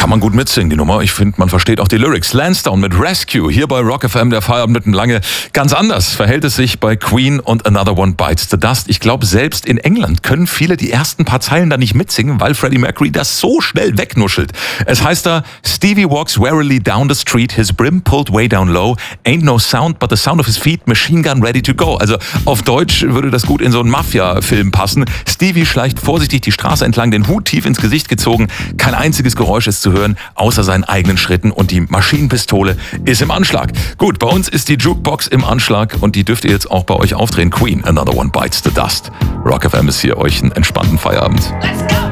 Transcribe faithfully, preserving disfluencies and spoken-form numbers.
Kann man gut mitsingen, die Nummer. Ich finde, man versteht auch die Lyrics. Lansdowne mit Rescue. Hier bei Rock F M, der Feierabend mitten lange. Ganz anders verhält es sich bei Queen und Another One Bites the Dust. Ich glaube, selbst in England können viele die ersten paar Zeilen da nicht mitsingen, weil Freddie Mercury das so schnell wegnuschelt. Es heißt da, Stevie walks warily down the street, his brim pulled way down low, ain't no sound but the sound of his feet, machine gun ready to go. Also auf Deutsch würde das gut in so einen Mafia-Film passen. Stevie schleicht vorsichtig die Straße entlang, den Hut tief ins Gesicht gezogen. Kein einziges Geräusch ist zu hören, außer seinen eigenen Schritten, und die Maschinenpistole ist im Anschlag. Gut, bei uns ist die Jukebox im Anschlag und die dürft ihr jetzt auch bei euch aufdrehen. Queen, Another One Bites the Dust. Rock F M ist hier euch einen entspannten Feierabend. Let's go!